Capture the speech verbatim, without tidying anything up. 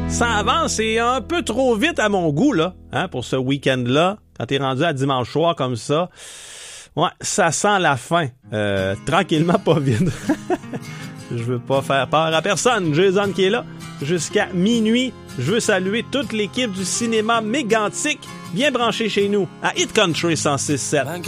Ça avance, c'est un peu trop vite à mon goût, là, hein, pour ce week-end-là. Quand t'es rendu à dimanche soir comme ça, ouais, ça sent la fin. Euh, tranquillement, pas vite. Je veux pas faire peur à personne. Jason qui est là jusqu'à minuit. Je veux saluer toute l'équipe du cinéma mégantique bien branchée chez nous à Hit Country cent six sept.